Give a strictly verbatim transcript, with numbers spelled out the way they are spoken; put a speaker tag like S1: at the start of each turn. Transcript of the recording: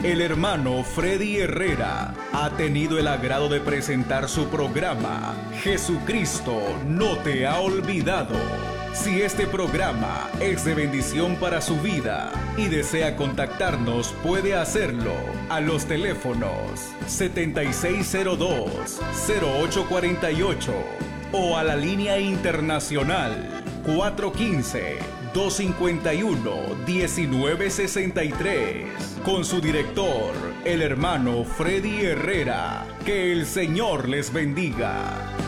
S1: El hermano Freddy Herrera ha tenido el agrado de presentar su programa Jesucristo no te ha olvidado. Si este programa es de bendición para su vida y desea contactarnos, puede hacerlo a los teléfonos setenta y seis cero dos, cero ocho cuarenta y ocho o a la línea internacional cuatro uno cinco, dos cinco uno, uno nueve seis tres con su director, el hermano Freddy Herrera. Que el Señor les bendiga.